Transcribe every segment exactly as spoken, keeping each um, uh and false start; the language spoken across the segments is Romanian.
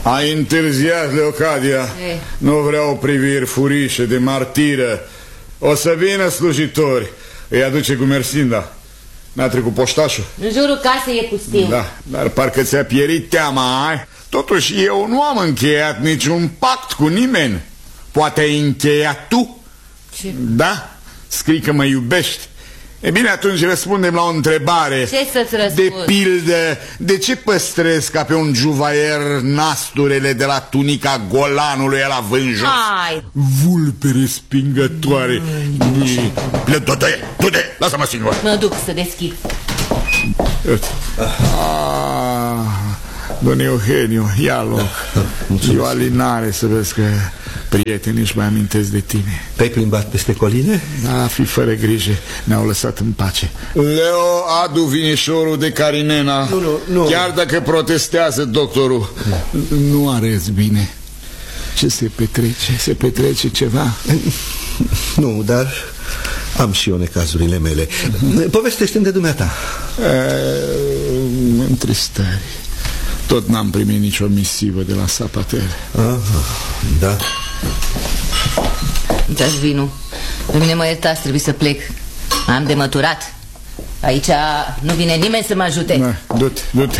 Ai întârziat, Leocadia. Ei. Nu vreau priviri furișe de martiră. O să vină slujitori. Îi aduce cu Mersinda. N-a trecut poștașul? În jurul casei e pustiu. Da, dar parcă ți-a pierit teama, ai? Totuși eu nu am încheiat niciun pact cu nimeni. Poate ai încheiat tu? Ce? Da? Scrii că mă iubești. E bine, atunci răspundem la o întrebare. Ce să-ți răspund? De pildă, de ce păstrezi ca pe un juvaier nasturele de la tunica golanului la vânjos? Hai! Vulpe respingătoare. Du-te, du-te, lasă-mă singur. Mă duc să deschid. Ah, Don Eugenio, ia loc. E o alinare să vezi că prietenii își mai amintesc de tine. Te-ai plimbat peste coline? Da, fi fără grijă, ne-au lăsat în pace. Leo, adu vinișorul de Carinena. Nu, nu, nu. Chiar dacă protestează doctorul. Nu, nu arăți bine. Ce se petrece? Se petrece ceva? Nu, dar am și eu necazurile mele. Povestește-mi de dumneata. Întristări. Tot n-am primit nicio misivă de la Zapater. Aha, da. Dați vinul. Pe mine mă iertați, trebuie să plec. Am de măturat. Aici nu vine nimeni să mă ajute. Da, du-te, du-te.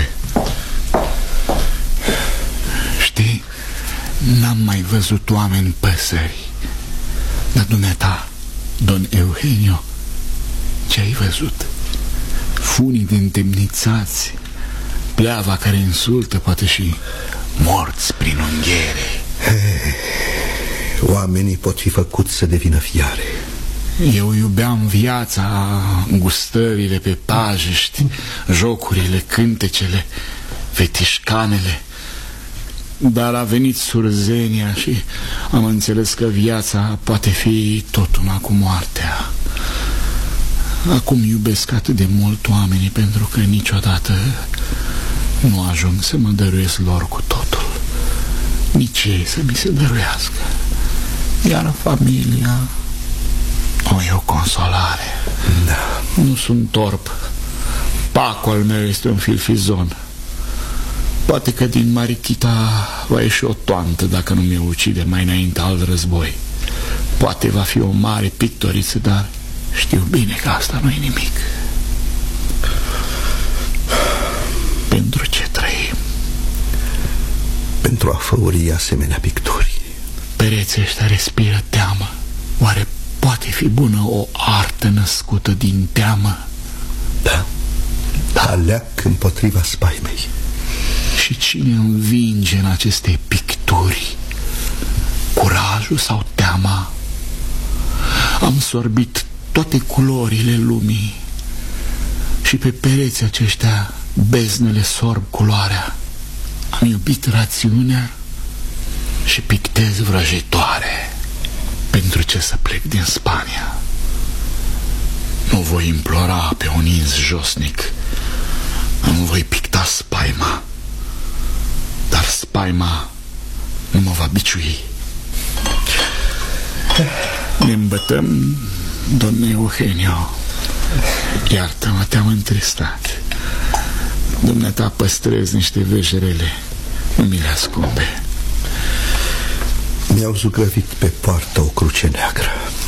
Știi, n-am mai văzut oameni păsări. Dar dumneata, Don Eugenio, ce ai văzut? Funii de întemnițați, pleava care insultă, poate și morți prin unghiere. Hey, oamenii pot fi făcuți să devină fiare. Eu iubeam viața, gustările pe pajești, jocurile, cântecele, fetișcanele. Dar a venit surzenia și am înțeles că viața poate fi tot una cu moartea. Acum iubesc atât de mult oamenii pentru că niciodată nu ajung să mă dăruiesc lor cu totul. Nici ei să mi se dăruiască. Iar familia o e o consolare. Da. Nu sunt torp. Pacul al meu este un filfizon. Poate că din Marichita va ieși o toantă dacă nu mi ucide mai înainte alt război. Poate va fi o mare pictoriță, dar știu bine că asta nu e nimic. Pentru ce trăim? Pentru a făuri asemenea picturi. Pereții ăștia respiră teamă. Oare poate fi bună o artă născută din teamă? Da, da. Aleac împotriva spaimei. Și cine învinge în aceste picturi? Curajul sau teama? Am sorbit toate culorile lumii și pe pereții aceștia beznele sorb culoarea. Am iubit rațiunea și pictez vrăjitoare. Pentru ce să plec din Spania? Nu voi implora pe un ins josnic, nu voi picta spaima, dar spaima nu mă va biciui. Ne îmbătăm, Don Eugenio. Iartă-mă, te-am întristat. Dumneata păstrezi niște vejerele, nu mi le ascunde. Mi-au zugrăvit pe poartă o cruce neagră.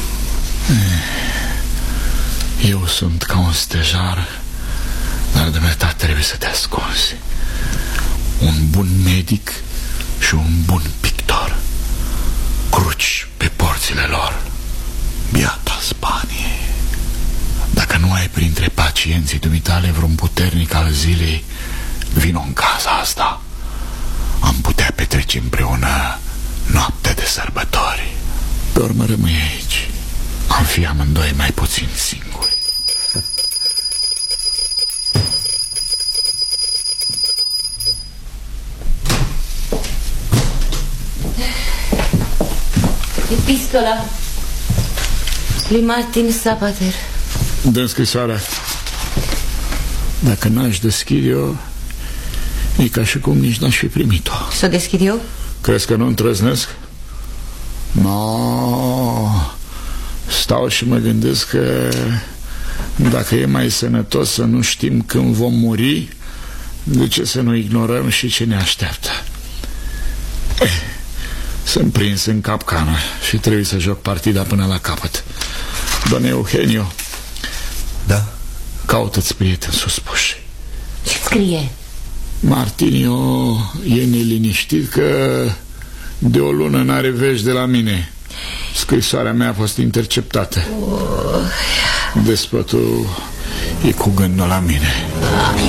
Eu sunt ca un stejar, dar dumneata trebuie să te ascunzi. Un bun medic și un bun pictor. Cruci pe porțile lor. Biata Spanie. Dacă nu ai printre pacienții dumitale vreun puternic al zilei, vino în casa asta. Am putea petrece împreună noaptea de sărbători. Pe urmă rămâi aici. Am fi amândoi mai puțin singuri. Epistola lui Martin Zapater. Dă-mi scrisoarea. Dacă n-aș deschid eu, e ca și cum nici n-aș fi primit-o. Să deschid eu? Crezi că nu îndrăznesc? No, stau și mă gândesc că dacă e mai sănătos să nu știm când vom muri, de ce să nu ignorăm și ce ne așteaptă? Sunt prins în capcană și trebuie să joc partida până la capăt. Don Eugenio. Da? Caută-ți prieteni suspuși. Ce scrie? Martinio e neliniștit că de o lună n-are vești de la mine. Scrisoarea mea a fost interceptată. Despotul e cu gândul la mine.